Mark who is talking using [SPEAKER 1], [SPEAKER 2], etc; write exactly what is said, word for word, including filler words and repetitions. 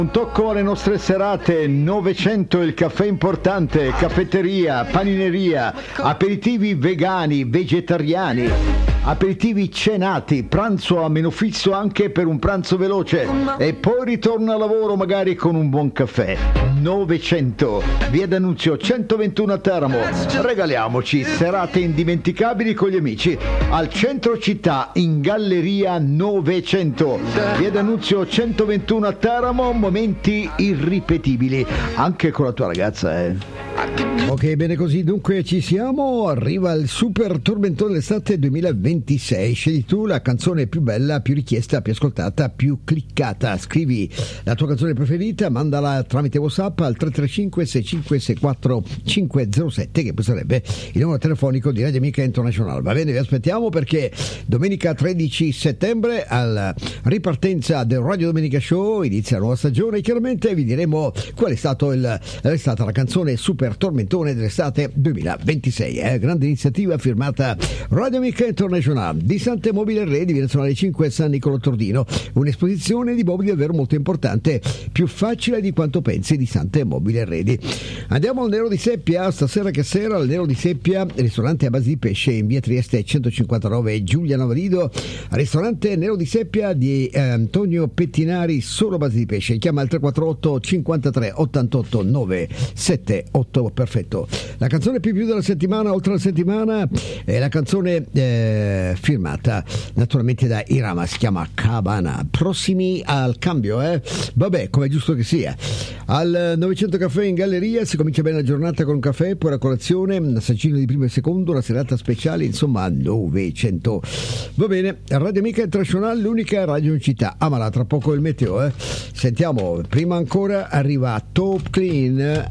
[SPEAKER 1] Un tocco alle nostre serate, novecento il caffè importante, caffetteria, panineria, aperitivi vegani, vegetariani, aperitivi cenati, pranzo a meno fisso anche per un pranzo veloce e poi ritorno al lavoro magari con un buon caffè. novecento, via D'Annunzio centoventuno a Teramo. Regaliamoci serate indimenticabili con gli amici al centro città in Galleria novecento, via D'Annunzio centoventuno a Teramo. Momenti irripetibili anche con la tua ragazza, eh.
[SPEAKER 2] Ok, bene così, dunque ci siamo, arriva il super tormentone dell'estate duemilaventisei. Scegli tu la canzone più bella, più richiesta, più ascoltata, più cliccata. Scrivi la tua canzone preferita, mandala tramite WhatsApp al tre tre cinque sei cinque sei quattro cinque zero sette, che poi sarebbe il numero telefonico di Radio Amica International. Va bene, vi aspettiamo perché domenica tredici settembre, alla ripartenza del Radio Domenica Show, inizia la nuova stagione e chiaramente vi diremo qual è, stato il, è stata la canzone super tormentone dell'estate duemilaventisei. È eh? grande iniziativa firmata Radio Amica International di Sante Mobile Arredi, via Nazionale cinque San Nicolo Tordino. Un'esposizione di mobili davvero molto importante, più facile di quanto pensi, di Sante Mobile Arredi. Andiamo al Nero di Seppia, stasera che sera al Nero di Seppia, ristorante a base di pesce in via Trieste centocinquantanove Giulia Navarido, ristorante Nero di Seppia di eh, Antonio Pettinari, solo a base di pesce. Chiama il tre quattro otto cinquantatré ottantotto novecentosettantotto. Perfetto. La canzone più più della settimana, oltre la settimana, è la canzone eh, firmata naturalmente da Irama, si chiama Cabana. Prossimi al cambio, eh? Vabbè, come è giusto che sia. Al novecento Caffè in Galleria si comincia bene la giornata con un caffè, poi la colazione, un assaggino di primo e secondo, una serata speciale, insomma novecento. Va bene, Radio Amica International, l'unica radio in città. Ah, ma là, tra poco il meteo, eh? Sentiamo, prima ancora arriva Top Clean